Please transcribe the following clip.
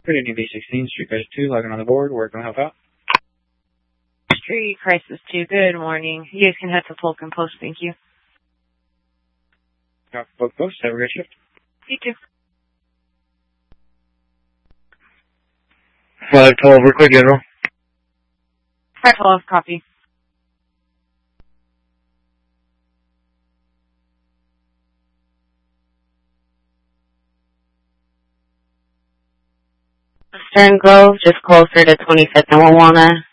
Good evening, B16, Street Crisis 2, logging on the board. Where can I help out? Street Crisis 2, good morning. You guys can head to Fulton Post, thank you. Book Post, have a great shift. You too. 512, Brooklyn General. 512, copy. Stern Grove, just closer to 25th and Wawana.